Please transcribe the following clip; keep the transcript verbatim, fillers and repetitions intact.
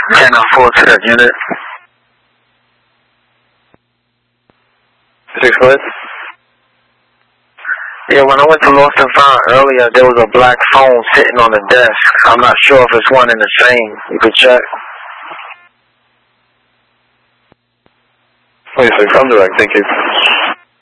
ten oh four to that unit. six foot? Yeah, when I went to Lost and Found earlier, there was a black phone sitting on the desk. I'm not sure if it's one and the same. You could check. twenty-six, I'm direct, thank you.